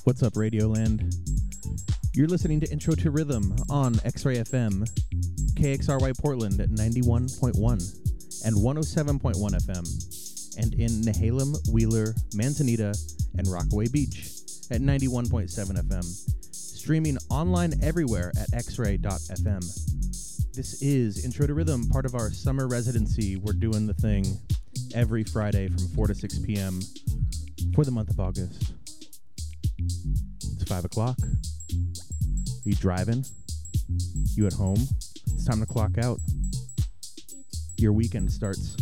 What's up, Radioland? You're listening to Intro to Rhythm on X-Ray FM, KXRY Portland at 91.1 and 107.1 FM, and in Nehalem, Wheeler, Manzanita, and Rockaway Beach at 91.7 FM. Streaming online everywhere at xray.fm. This is Intro to Rhythm, part of our summer residency. We're doing the thing every Friday from 4 to 6 p.m. for the month of August. It's 5 o'clock. Are you driving? You at home? It's time to clock out. Your weekend starts